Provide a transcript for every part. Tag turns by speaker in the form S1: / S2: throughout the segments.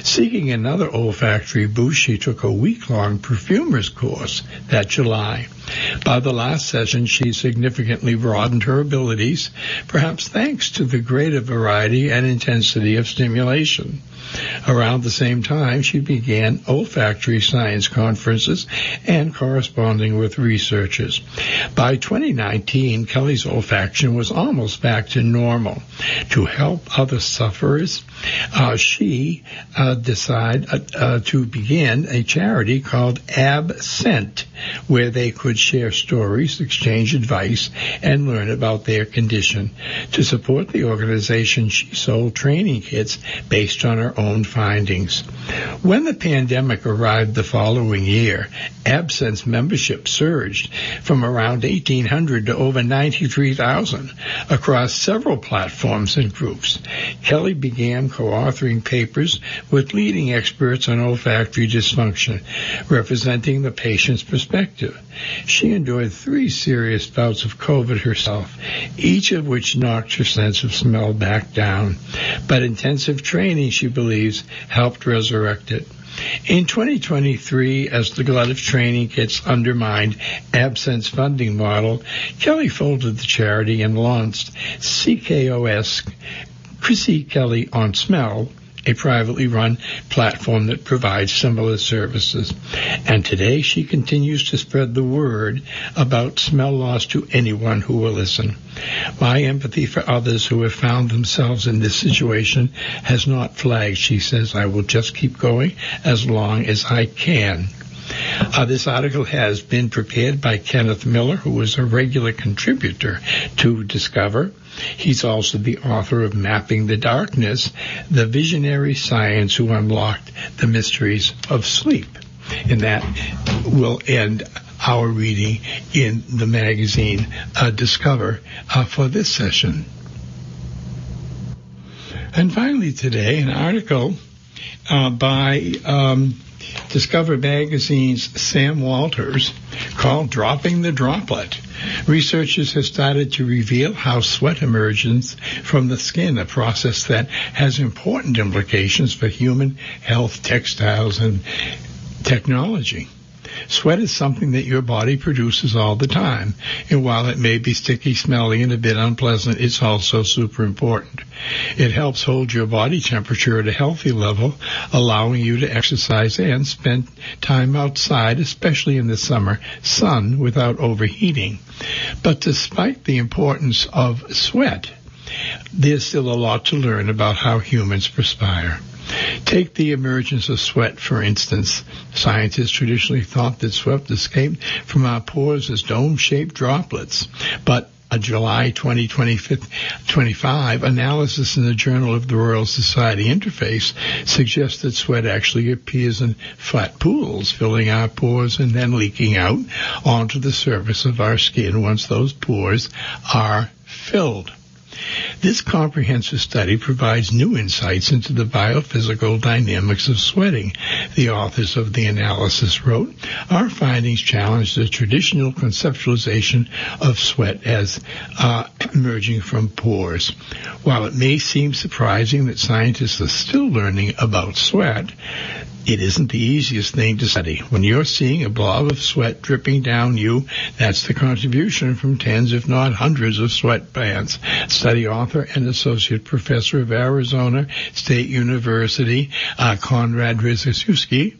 S1: Seeking another olfactory boost, she took a week-long perfumer's course that July. By the last session, she significantly broadened her abilities, perhaps thanks to the greater variety and intensity of stimulation. Around the same time, she began olfactory science conferences and corresponding with researchers. By 2019, Kelly's olfaction was almost back to normal. To help other sufferers, she decided to begin a charity called Absent, where they could share stories, exchange advice, and learn about their condition. To support the organization, she sold training kits based on her own findings. When the pandemic arrived the following year, Absent's membership surged from around 1,800 to over 93,000 across several platforms and groups. Kelly began co-authoring papers with leading experts on olfactory dysfunction, representing the patient's perspective. She endured 3 serious bouts of COVID herself, each of which knocked her sense of smell back down. But intensive training, she believes, helped resurrect it. In 2023, as the glut of training kits undermined Absent's funding model, Kelly folded the charity and launched CKOS, Chrissy Kelly on Smell, a privately run platform that provides similar services. And today she continues to spread the word about smell loss to anyone who will listen. My empathy for others who have found themselves in this situation has not flagged, she says. I will just keep going as long as I can. This article has been prepared by Kenneth Miller, who is a regular contributor to Discover. He's also the author of Mapping the Darkness, the visionary science who unlocked the mysteries of sleep. And that will end our reading in the magazine Discover for this session. And finally today, an article by Discover Magazine's Sam Walters called Dropping the Droplet. Researchers have started to reveal how sweat emerges from the skin, a process that has important implications for human health, textiles, and technology. Sweat is something that your body produces all the time, and while it may be sticky, smelly, and a bit unpleasant, it's also super important. It helps hold your body temperature at a healthy level, allowing you to exercise and spend time outside, especially in the summer sun, without overheating. But despite the importance of sweat, there's still a lot to learn about how humans perspire. Take the emergence of sweat, for instance. Scientists traditionally thought that sweat escaped from our pores as dome-shaped droplets, but a July 2025 analysis in the Journal of the Royal Society Interface suggests that sweat actually appears in flat pools, filling our pores and then leaking out onto the surface of our skin once those pores are filled. This comprehensive study provides new insights into the biophysical dynamics of sweating. The authors of the analysis wrote, our findings challenge the traditional conceptualization of sweat as emerging from pores. While it may seem surprising that scientists are still learning about sweat, it isn't the easiest thing to study. When you're seeing a blob of sweat dripping down you, that's the contribution from tens, if not hundreds, of sweat glands. Study author and associate professor of Arizona State University, Konrad Rzyszewski,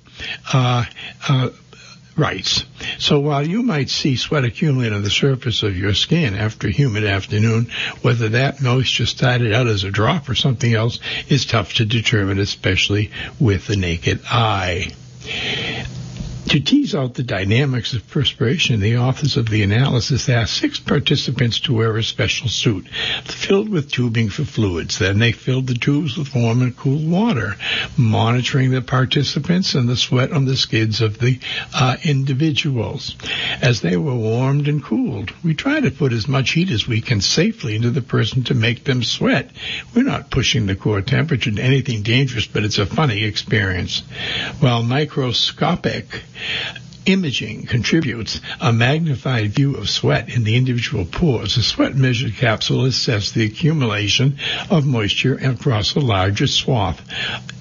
S1: writes, so while you might see sweat accumulate on the surface of your skin after a humid afternoon, whether that moisture started out as a drop or something else is tough to determine, especially with the naked eye. To tease out the dynamics of perspiration, the authors of the analysis asked 6 participants to wear a special suit filled with tubing for fluids. Then they filled the tubes with warm and cool water, monitoring the participants and the sweat on the skins of the individuals. As they were warmed and cooled, we try to put as much heat as we can safely into the person to make them sweat. We're not pushing the core temperature to anything dangerous, but it's a funny experience. While microscopic imaging contributes a magnified view of sweat in the individual pores, a sweat measure capsule assesses the accumulation of moisture across a larger swath